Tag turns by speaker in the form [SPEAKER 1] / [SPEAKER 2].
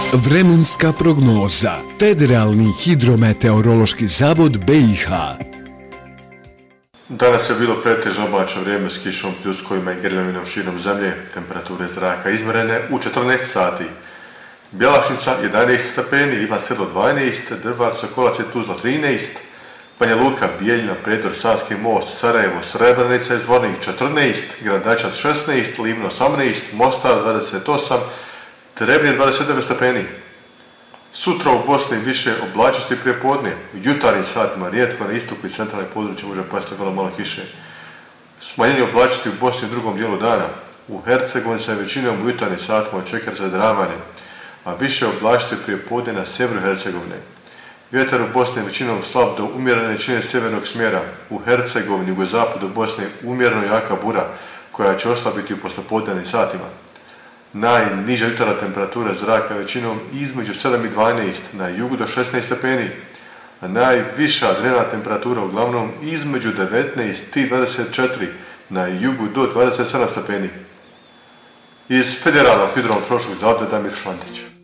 [SPEAKER 1] Vremenska prognoza. Federalni hidrometeorološki zavod BiH.
[SPEAKER 2] Danas je bilo pretežno oblačno vrijeme s kišom, pljuskovima i grljavinom širom zemlje. Temperature zraka izmjerene u 14 sati. Bjelašnica 11 stepeni, Ivan Selo 12, Drvar, Sokolac i Tuzla 13, Banja Luka, Bijeljina, Prijedor, Savski most, Sarajevo, Srebrenica i Zvornik 14, Gradačac 16, Livno 18, Mostar 28, Trebinje 29 stepeni. Sutra u Bosni više oblačnosti prije podne. U jutarnjim satima rijetko na istoku i centralnom području može pasti vrlo malo kiše. Smanjenje oblačnosti u Bosni u drugom dijelu dana. U Hercegovini se većinom u jutarnjim satima očekuje zadržavanje, a više oblačnosti prije podne na sjeveru Hercegovine. Vjetar u Bosni je većinom slab do umjerene većine sjevernog smjera. U Hercegovini, jugozapadu Bosne umjereno jaka bura koja će oslabiti u poslijepodnevnim satima. Najniža jutarnja temperatura zraka većinom između 7 i 12, na jugu do 16 stepeni, a najviša dnevna temperatura uglavnom između 19 i 24, na jugu do 27 stepeni. Iz Federalnog hidrometeorološkog zavoda Damir Šantić.